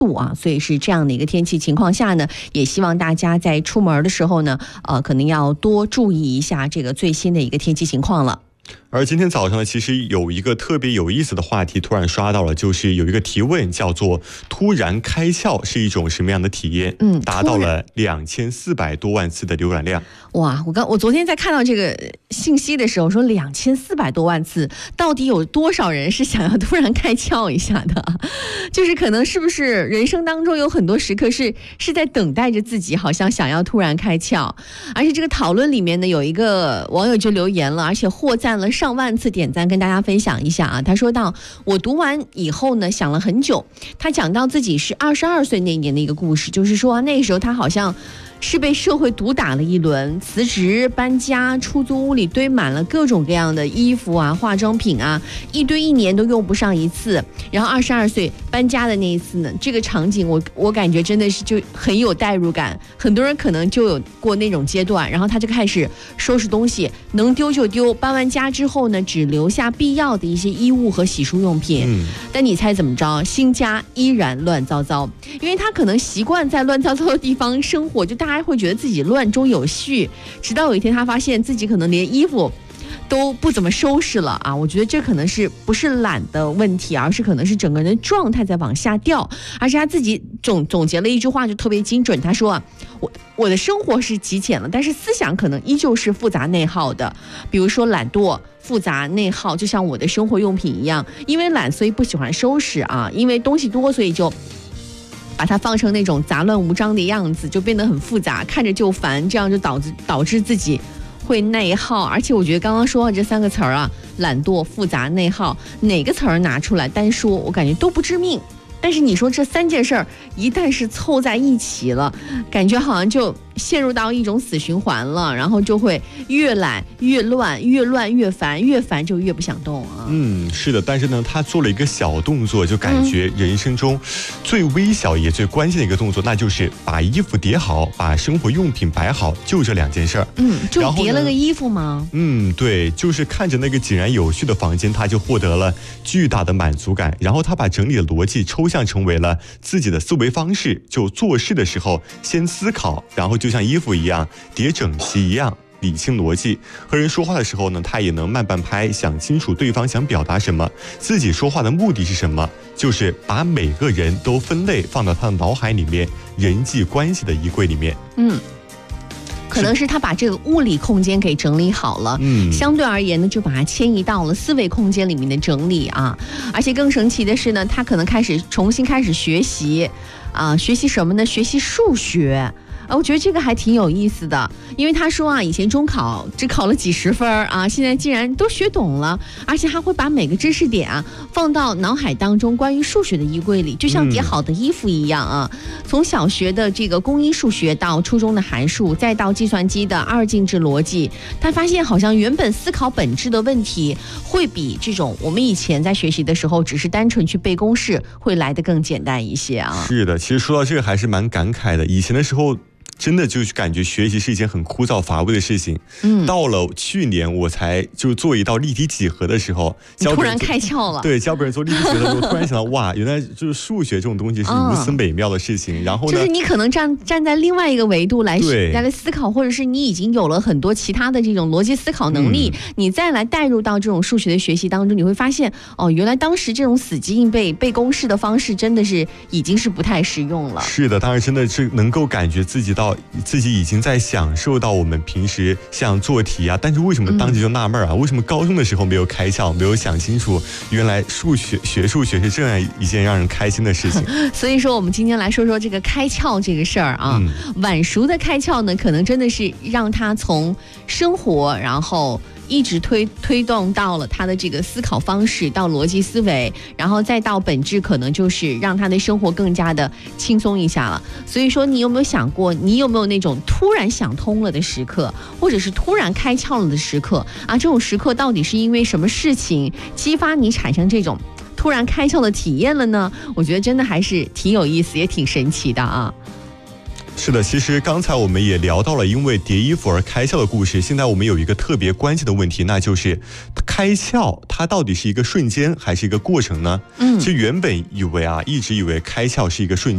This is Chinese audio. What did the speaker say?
度啊，所以是这样的一个天气情况下呢，也希望大家在出门的时候呢，可能要多注意一下这个最新的一个天气情况了。 而今天早上呢，其实有一个特别有意思的话题突然刷到了，就是有一个提问叫做突然开窍是一种什么样的体验，达到了2400多万次的浏览量。 哇，我昨天在看到这个信息的时候说2400多万次，到底有多少人是想要突然开窍一下的？就是可能是不是人生当中有很多时刻是在等待着自己好像想要突然开窍。而且这个讨论里面呢，有一个网友就留言了，而且获赞了上万次点赞，跟大家分享一下啊。他说到，我读完以后呢，想了很久。他讲到自己是22岁那年的一个故事，就是说那时候他好像是被社会毒打了一轮，辞职搬家，出租屋里堆满了各种各样的衣服啊、化妆品啊，一堆1年都用不上一次。然后22岁搬家的那一次呢，这个场景我感觉真的是就很有代入感，很多人可能就有过那种阶段。然后他就开始收拾东西，能丢就丢。搬完家之后呢，只留下必要的一些衣物和洗漱用品。但你猜怎么着？新家依然乱糟糟，因为他可能习惯在乱糟糟的地方生活，就大家会觉得自己乱中有序。直到有一天他发现自己可能连衣服都不怎么收拾了啊！我觉得这可能是不是懒的问题，而是可能是整个人的状态在往下掉。而且他自己总结了一句话就特别精准，他说啊，我的生活是极简了，但是思想可能依旧是复杂内耗的。比如说懒惰、复杂内耗，就像我的生活用品一样，因为懒所以不喜欢收拾啊，因为东西多所以就把它放成那种杂乱无章的样子，就变得很复杂，看着就烦，这样就导致自己会内耗。而且我觉得刚刚说的这3个词儿啊，懒惰、复杂、内耗，哪个词儿拿出来单说，我感觉都不致命。但是你说这3件事儿一旦是凑在一起了，感觉好像就陷入到一种死循环了，然后就会越懒越乱，越乱越烦，越烦就越不想动啊。 是的，但是呢，他做了一个小动作，就感觉人生中最微小也最关键的一个动作，那就是把衣服叠好，把生活用品摆好，就这2件事儿。 就叠了个衣服吗？ 对，就是看着那个井然有序的房间，他就获得了巨大的满足感。然后他把整理的逻辑抽象成为了自己的思维方式，就做事的时候先思考，然后就像衣服一样叠整齐一样理清逻辑。和人说话的时候呢，他也能慢半拍，想清楚对方想表达什么，自己说话的目的是什么，就是把每个人都分类放到他的脑海里面，人际关系的衣柜里面。 可能是他把这个物理空间给整理好了，相对而言呢，就把它迁移到了思维空间里面的整理啊。而且更神奇的是呢，他可能重新开始学习啊，学习什么呢？学习数学。我觉得这个还挺有意思的，因为他说啊，以前中考只考了几十分啊，现在竟然都学懂了，而且还会把每个知识点啊放到脑海当中关于数学的衣柜里，就像叠好的衣服一样啊。从小学的这个公一数学到初中的函数，再到计算机的二进制逻辑，他发现好像原本思考本质的问题，会比这种我们以前在学习的时候只是单纯去背公式会来得更简单一些啊。 是的，其实说到这个还是蛮感慨的，以前的时候真的就是感觉学习是一件很枯燥乏味的事情。到了去年我才就做一道立体几何的时候， 突然开窍了。 对，教别人做立体几何的时候，突然想到，哇，原来就是数学这种东西是如此美妙的事情。然后呢， 就是你可能站在另外一个维度来思考，或者是你已经有了很多其他的这种逻辑思考能力，你再来带入到这种数学的学习当中，你会发现，原来当时这种死记硬背公式的方式真的是已经是不太实用了。 是的，当然真的是能够感觉自己已经在享受到我们平时像做题啊，但是为什么当时就纳闷啊，为什么高中的时候没有开窍，没有想清楚原来学数学是这样一件让人开心的事情。 所以说我们今天来说说这个开窍这个事儿啊。晚熟的开窍呢，可能真的是让他从生活然后一直推动到了他的这个思考方式，到逻辑思维，然后再到本质，可能就是让他的生活更加的轻松一下了。所以说你有没有想过，你有没有那种突然想通了的时刻，或者是突然开窍了的时刻啊？这种时刻到底是因为什么事情激发你产生这种突然开窍的体验了呢？我觉得真的还是挺有意思，也挺神奇的啊。 是的，其实刚才我们也聊到了因为叠衣服而开窍的故事。现在我们有一个特别关键的问题，那就是开窍它到底是一个瞬间还是一个过程呢？其实原本一直以为开窍是一个瞬间。